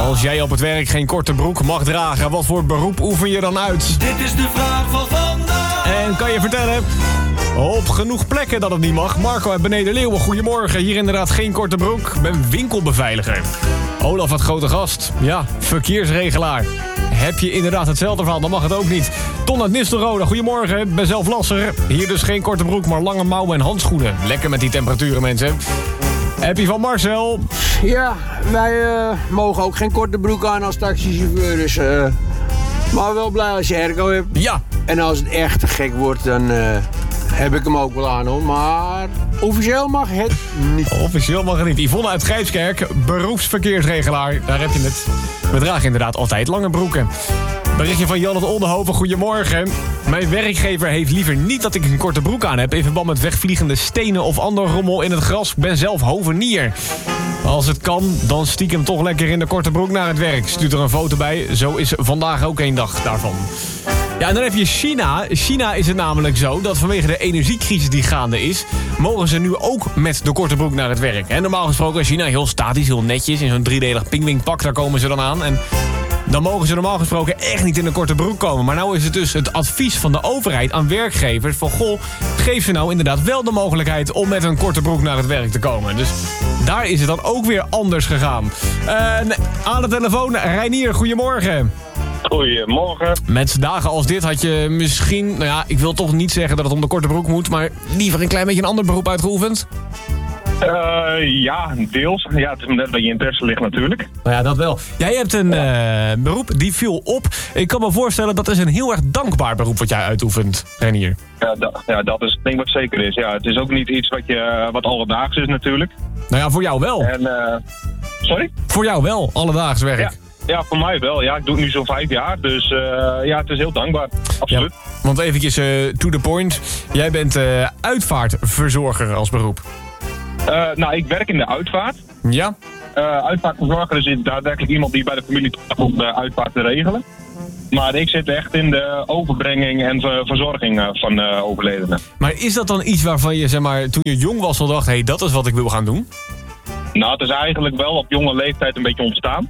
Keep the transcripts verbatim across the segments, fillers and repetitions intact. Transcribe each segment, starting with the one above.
Als jij op het werk geen korte broek mag dragen, wat voor beroep oefen je dan uit? Dit is de vraag van vandaag. En kan je vertellen, op genoeg plekken dat het niet mag. Marco uit Beneden Leeuwen, goedemorgen. Hier inderdaad geen korte broek. Ik ben winkelbeveiliger. Olaf had grote gast. Ja, verkeersregelaar. Heb je inderdaad hetzelfde verhaal, dan mag het ook niet. Ton uit Nistelrode, goedemorgen. Ben zelf lasser. Hier dus geen korte broek, maar lange mouwen en handschoenen. Lekker met die temperaturen, mensen. Happy van Marcel. Ja, wij uh, mogen ook geen korte broek aan als taxichauffeur. Dus, uh, maar wel blij als je airco hebt. Ja. En als het echt te gek wordt, dan uh, heb ik hem ook wel aan, hoor. Maar officieel mag het niet. Officieel mag het niet. Yvonne uit Grijpskerk, beroepsverkeersregelaar. Daar heb je het. We dragen inderdaad altijd lange broeken. Berichtje van Jan uit Oldenhoven, goedemorgen. Mijn werkgever heeft liever niet dat ik een korte broek aan heb... in verband met wegvliegende stenen of ander rommel in het gras. Ik ben zelf hovenier. Als het kan, dan stiekem toch lekker in de korte broek naar het werk. Stuurt er een foto bij. Zo is vandaag ook één dag daarvan. Ja, en dan heb je China. China is het namelijk zo dat vanwege de energiecrisis die gaande is... mogen ze nu ook met de korte broek naar het werk. En normaal gesproken is China heel statisch, heel netjes... in zo'n driedelig pingwingpak, daar komen ze dan aan... En dan mogen ze normaal gesproken echt niet in een korte broek komen. Maar nou is het dus het advies van de overheid aan werkgevers... van goh, geef ze nou inderdaad wel de mogelijkheid... om met een korte broek naar het werk te komen. Dus daar is het dan ook weer anders gegaan. Uh, aan de telefoon, Reinier, goedemorgen. Goedemorgen. Met dagen als dit had je misschien... nou ja, ik wil toch niet zeggen dat het om de korte broek moet... maar liever een klein beetje een ander beroep uitgeoefend? Uh, ja, deels. Ja, het is net bij je interesse ligt natuurlijk. Nou ja, dat wel. Jij hebt een ja. uh, beroep die viel op. Ik kan me voorstellen dat is een heel erg dankbaar beroep wat jij uitoefent, Reinier. Ja, da- ja, dat is het ding wat zeker is. Ja, het is ook niet iets wat, je, wat alledaags is natuurlijk. Nou ja, voor jou wel. En, uh, sorry? Voor jou wel, alledaags werk. Ja. Ja, voor mij wel. Ja, ik doe het nu zo'n vijf jaar. Dus uh, ja, het is heel dankbaar. Absoluut. Ja, want eventjes uh, to the point. Jij bent uh, uitvaartverzorger als beroep. Uh, nou, ik werk in de uitvaart. Ja? Uh, uitvaartverzorger is daadwerkelijk iemand die bij de familie komt de uitvaart te regelen. Maar ik zit echt in de overbrenging en ver- verzorging van uh, overledenen. Maar is dat dan iets waarvan je, zeg maar, toen je jong was al dacht... hé, hey, dat is wat ik wil gaan doen? Nou, het is eigenlijk wel op jonge leeftijd een beetje ontstaan.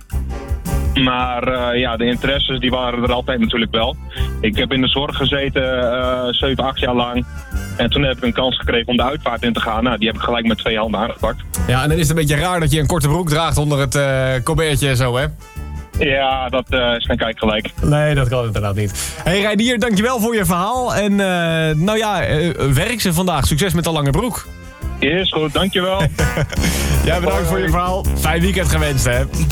Maar uh, ja, de interesses die waren er altijd natuurlijk wel. Ik heb in de zorg gezeten, uh, zeven, acht jaar lang. En toen heb ik een kans gekregen om de uitvaart in te gaan. Nou, die heb ik gelijk met twee handen aangepakt. Ja, en dan is het een beetje raar dat je een korte broek draagt onder het uh, colbertje en zo, hè? Ja, dat uh, is geen kijk gelijk. Nee, dat kan inderdaad niet. Hé, hey, Reinier, dankjewel voor je verhaal. En uh, nou ja, uh, werk ze vandaag. Succes met de lange broek. Is goed, dankjewel. Ja, bedankt voor je verhaal. Fijn weekend gewenst, hè?